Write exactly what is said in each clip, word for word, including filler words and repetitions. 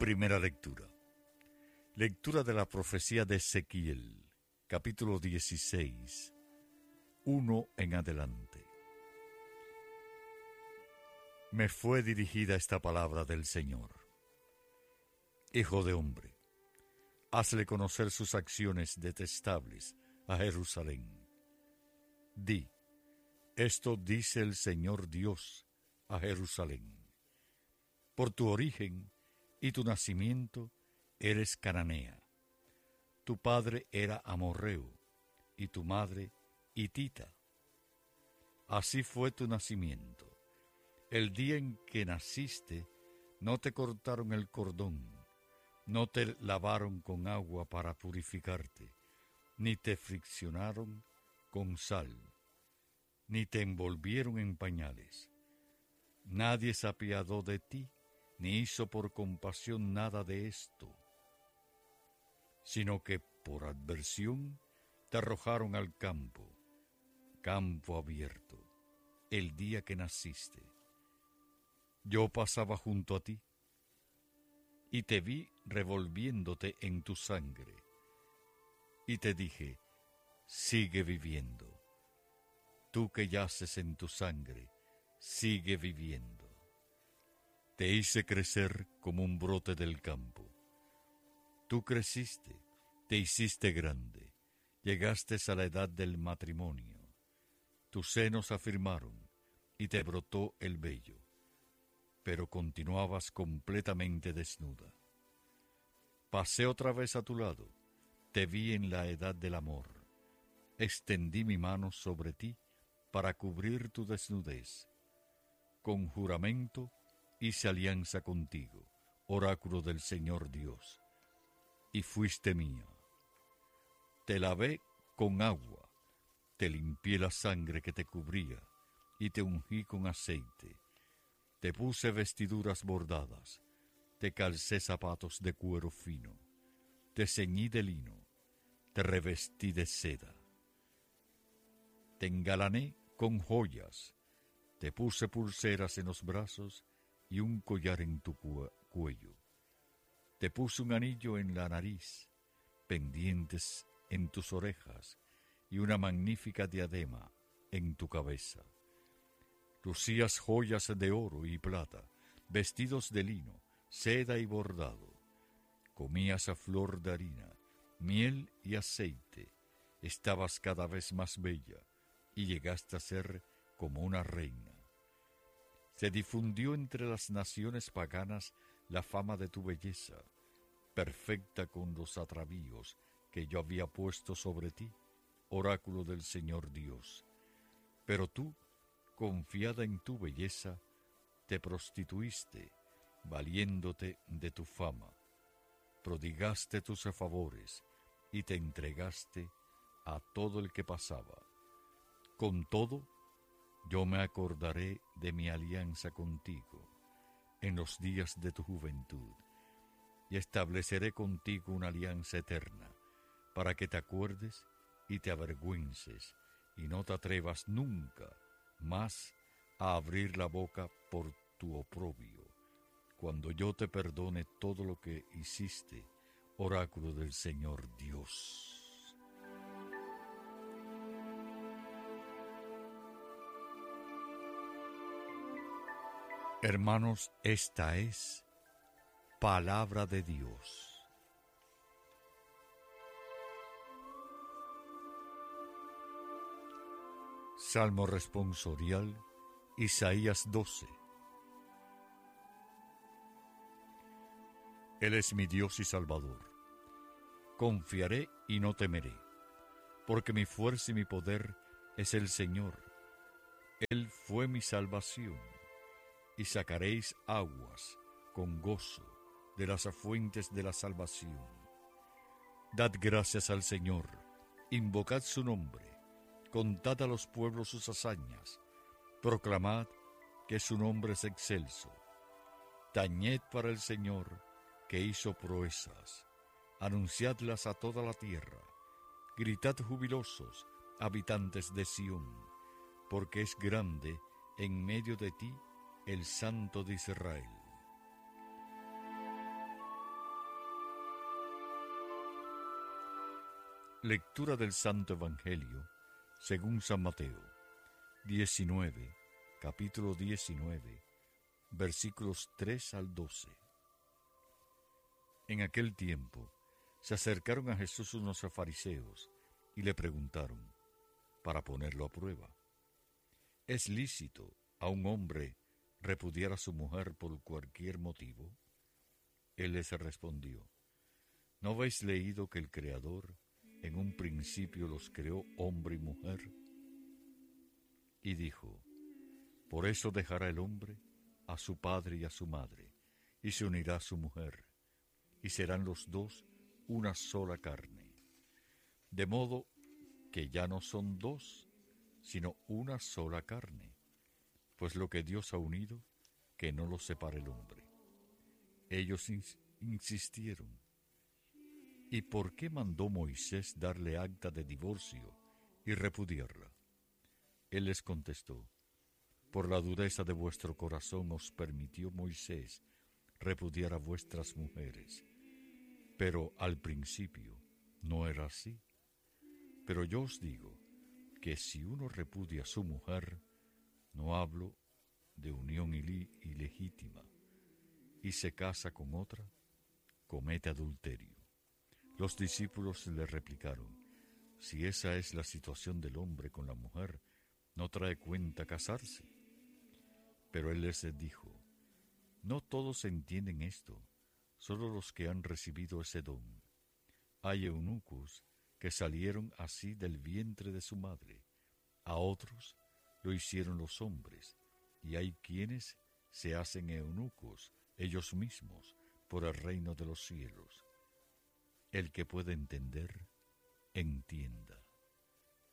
Primera lectura. Lectura de la profecía de Ezequiel, capítulo dieciséis, uno en adelante. Me fue dirigida esta palabra del Señor. Hijo de hombre, hazle conocer sus acciones detestables a Jerusalén. Di, esto dice el Señor Dios a Jerusalén. Por tu origen y tu nacimiento eres cananea. Tu padre era amorreo y tu madre hitita. Así fue tu nacimiento. El día en que naciste no te cortaron el cordón, no te lavaron con agua para purificarte, ni te friccionaron con sal, ni te envolvieron en pañales. Nadie se apiadó de ti, ni hizo por compasión nada de esto, sino que por adversión te arrojaron al campo, campo abierto, el día que naciste. Yo pasaba junto a ti, y te vi revolviéndote en tu sangre, y te dije, sigue viviendo. Tú que yaces en tu sangre, sigue viviendo. Te hice crecer como un brote del campo. Tú creciste, te hiciste grande, llegaste a la edad del matrimonio. Tus senos afirmaron y te brotó el vello, pero continuabas completamente desnuda. Pasé otra vez a tu lado, te vi en la edad del amor. Extendí mi mano sobre ti para cubrir tu desnudez. Con juramento hice alianza contigo, oráculo del Señor Dios, y fuiste mía. Te lavé con agua, te limpié la sangre que te cubría, y te ungí con aceite. Te puse vestiduras bordadas, te calcé zapatos de cuero fino, te ceñí de lino, te revestí de seda. Te engalané con joyas, te puse pulseras en los brazos y un collar en tu cu- cuello. Te puse un anillo en la nariz, pendientes en tus orejas y una magnífica diadema en tu cabeza. Lucías joyas de oro y plata, vestidos de lino, seda y bordado. Comías a flor de harina, miel y aceite. Estabas cada vez más bella y llegaste a ser como una reina. Se difundió entre las naciones paganas la fama de tu belleza, perfecta con los atavíos que yo había puesto sobre ti, oráculo del Señor Dios. Pero tú, confiada en tu belleza, te prostituiste, valiéndote de tu fama. Prodigaste tus favores y te entregaste a todo el que pasaba. Con todo, yo me acordaré de mi alianza contigo en los días de tu juventud, y estableceré contigo una alianza eterna, para que te acuerdes y te avergüences, y no te atrevas nunca más a abrir la boca por tu oprobio, cuando yo te perdone todo lo que hiciste, oráculo del Señor Dios. Hermanos, esta es palabra de Dios. Salmo responsorial, Isaías doce. Él es mi Dios y Salvador. Confiaré y no temeré, porque mi fuerza y mi poder es el Señor. Él fue mi salvación. Y sacaréis aguas con gozo de las fuentes de la salvación. Dad gracias al Señor, invocad su nombre, contad a los pueblos sus hazañas, proclamad que su nombre es excelso. Tañed para el Señor, que hizo proezas, anunciadlas a toda la tierra, gritad jubilosos, habitantes de Sión, porque es grande en medio de ti el Santo de Israel. Lectura del Santo Evangelio según San Mateo, diecinueve, capítulo diecinueve, versículos tres al doce. En aquel tiempo se acercaron a Jesús unos fariseos y le preguntaron, para ponerlo a prueba, ¿es lícito a un hombre repudiar a su mujer por cualquier motivo? Él les respondió, ¿no habéis leído que el Creador en un principio los creó hombre y mujer? Y dijo, por eso dejará el hombre a su padre y a su madre, y se unirá a su mujer, y serán los dos una sola carne. De modo que ya no son dos, sino una sola carne. Pues lo que Dios ha unido, que no lo separe el hombre. Ellos ins- insistieron. ¿Y por qué mandó Moisés darle acta de divorcio y repudiarla? Él les contestó, por la dureza de vuestro corazón os permitió Moisés repudiar a vuestras mujeres, pero al principio no era así. Pero yo os digo que si uno repudia a su mujer, no hablo de unión ilí- ilegítima, y se casa con otra, comete adulterio. Los discípulos le replicaron, si esa es la situación del hombre con la mujer, no trae cuenta casarse. Pero él les dijo, no todos entienden esto, solo los que han recibido ese don. Hay eunucos que salieron así del vientre de su madre, a otros lo hicieron los hombres, y hay quienes se hacen eunucos ellos mismos por el reino de los cielos. El que puede entender, entienda.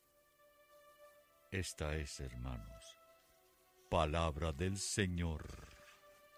Esta es, hermanos, palabra del Señor.